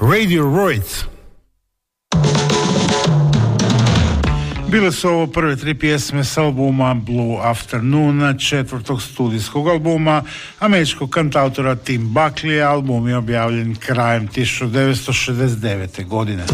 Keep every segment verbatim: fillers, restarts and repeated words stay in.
Radiohead. Bile su ovo prve tri pjesme s albuma Blue Afternoon, četvrtog studijskog albuma američkog kantautora Tim Buckley. Album je objavljen krajem tisuću devetsto šezdeset devete. godine.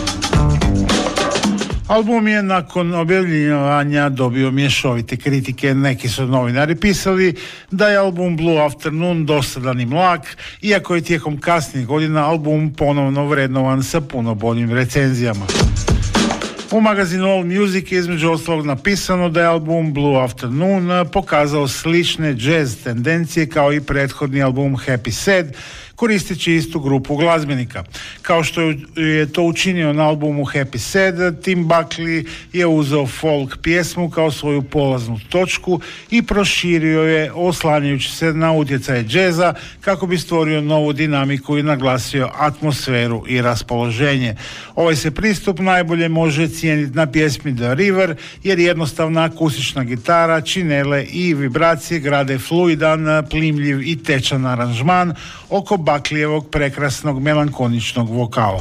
Album je nakon objavljivanja dobio mješovite kritike. Neki su novinari pisali da je album Blue Afternoon dosadan i mlak, iako je tijekom kasnijih godina album ponovno vrednovan sa puno boljim recenzijama. U magazinu All Music je između ostalog napisano da je album Blue Afternoon pokazao slične jazz tendencije kao i prethodni album Happy Sad, koristeći istu grupu glazbenika. Kao što je to učinio na albumu Happy Sad, Tim Buckley je uzeo folk pjesmu kao svoju polaznu točku i proširio je oslanjajući se na utjecaje džeza kako bi stvorio novu dinamiku i naglasio atmosferu i raspoloženje. Ovaj se pristup najbolje može cijeniti na pjesmi The River, jer jednostavna akustična gitara, činele i vibracije grade fluidan, plimljiv i tečan aranžman oko Buckleyevog prekrasnog melankoničnog vokala.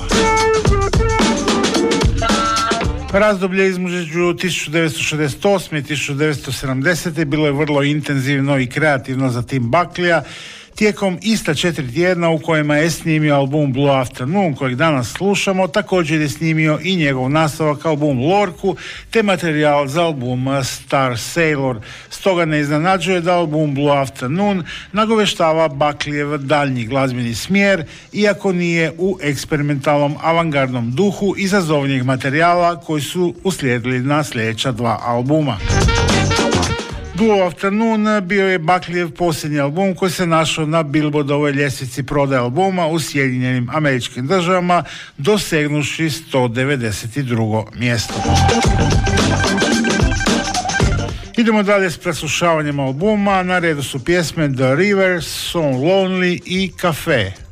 Razdoblje između tisuću devetsto šezdeset osme i tisuću devetsto sedamdesete bilo je vrlo intenzivno i kreativno za Tim Buckleya. Tijekom ista četiri tjedna u kojima je snimio album Blue Afternoon, kojeg danas slušamo, također je snimio i njegov nastavak album Lorku, te materijal za album Star Sailor. Stoga ne iznenađuje da album Blue Afternoon nagoveštava Buckleyjev daljnji glazbeni smjer, iako nije u eksperimentalnom avangardnom duhu izazovnijeg materijala koji su uslijedili na sljedeća dva albuma. Blue Afternoon bio je Buckleyjev posljednji album koji se našao na Billboardovoj ljestvici prodaje albuma u Sjedinjenim Američkim Državama, dosegnuši sto devedeset drugo mjesto. Idemo dalje s preslušavanjem albuma. Na redu su pjesme The River, So Lonely i Cafe.